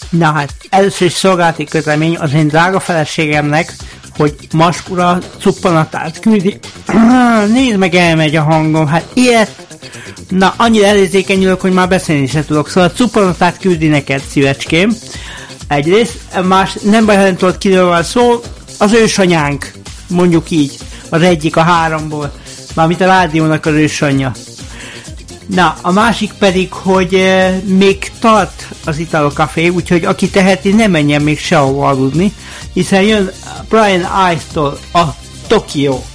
Na hát, először is szolgálati közlemény az én drága feleségemnek, hogy Maskura cuppanatát küldi. Nézd meg, elmegy a hangom, hát ilyet. Na, annyira elérzékenyülök, hogy már beszélni se tudok, szóval cuppanatát küldi neked, szívecském. Egyrészt, más nem baj, ha nem tudod, kiről van szó, az ősanyánk, mondjuk így, az egyik a háromból, mármint a rádiónak az ősanyja. Na, a másik pedig, hogy még tart az Italo Café, úgyhogy aki teheti, ne menjen még sehova aludni, hiszen jön Brian Ice-tól a Tokyo.